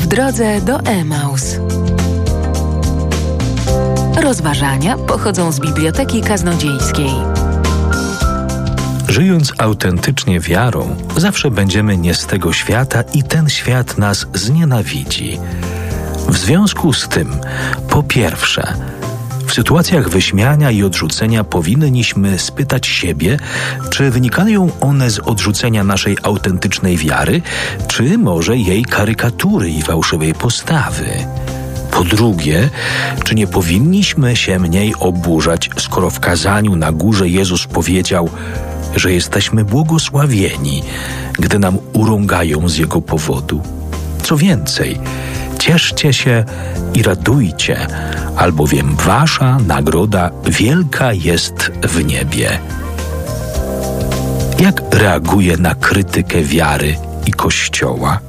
drodze do Emaus. Rozważania pochodzą z Biblioteki Kaznodziejskiej. Żyjąc autentycznie wiarą, zawsze będziemy nie z tego świata i ten świat nas znienawidzi. W związku z tym, po pierwsze, w sytuacjach wyśmiania i odrzucenia powinniśmy spytać siebie, czy wynikają one z odrzucenia naszej autentycznej wiary, czy może jej karykatury i fałszywej postawy. Po drugie, czy nie powinniśmy się mniej oburzać, skoro w kazaniu na górze Jezus powiedział, że jesteśmy błogosławieni, gdy nam urągają z Jego powodu. Co więcej, cieszcie się i radujcie, albowiem wasza nagroda wielka jest w niebie. Jak reaguje na krytykę wiary i Kościoła?